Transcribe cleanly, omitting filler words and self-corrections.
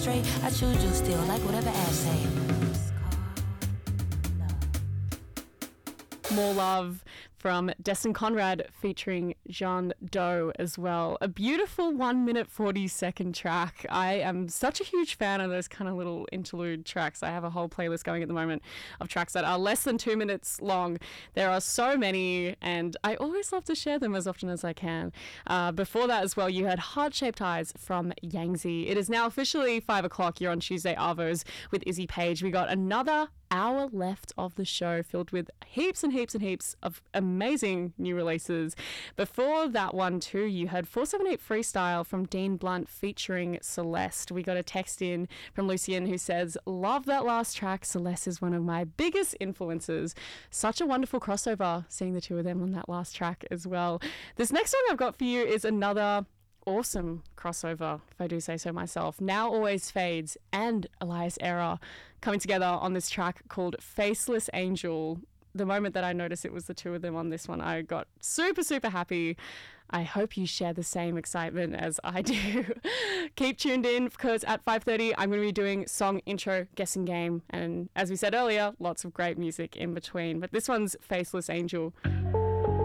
straight. I choose you still, like whatever Ash say. More Love from Destin Conrad featuring Jean Doe as well. A beautiful 1 minute 40-second track. I am such a huge fan of those kind of little interlude tracks. I have a whole playlist going at the moment of tracks that are less than 2 minutes long. There are so many, and I always love to share them as often as I can. Before that as well, you had Heart-Shaped Eyes from Yangtze. It is now officially 5 o'clock. You're on Tuesday Arvos with Izzy Page. We got another hour left of the show filled with heaps and heaps and heaps of amazing new releases. Before that one too, you had 478 Freestyle from Dean Blunt featuring Celeste. We got a text in from Lucian who says, love that last track. Celeste is one of my biggest influences. Such a wonderful crossover seeing the two of them on that last track as well. This next song I've got for you is another awesome crossover, if I do say so myself. Now Always Fades and Elias Era coming together on this track called Faceless Angel. The moment that I noticed it was the two of them on this one, I got super, super happy. I hope you share the same excitement as I do. Keep tuned in because at 5:30 I'm going to be doing song intro guessing game. And as we said earlier, lots of great music in between. But this one's Faceless Angel.